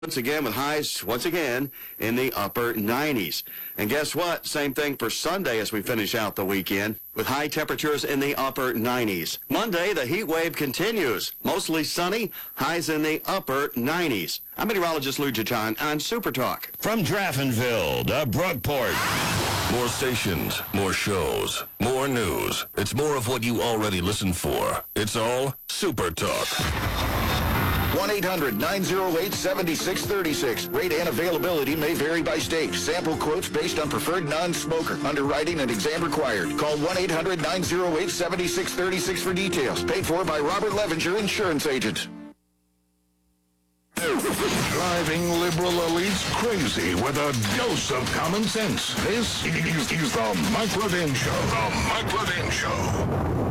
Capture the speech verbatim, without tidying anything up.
Once again with highs, once again, in the upper nineties. And guess what? Same thing for Sunday as we finish out the weekend with high temperatures in the upper nineties. Monday, the heat wave continues. Mostly sunny, highs in the upper nineties. I'm meteorologist Lou Jachan on Super Talk. From Draftonville to Brookport. More stations, more shows, more news. It's more of what you already listen for. It's all Super Talk. one eight hundred nine oh eight seven six three six. Rate and availability may vary by state. Sample quotes based on preferred non-smoker. Underwriting and exam required. Call one eight hundred nine oh eight seven six three six for details. Paid for by Robert Levenger Insurance Agent. Driving liberal elites crazy with a dose of common sense. This is, is the Mike Levin Show. The Mike Levin Show.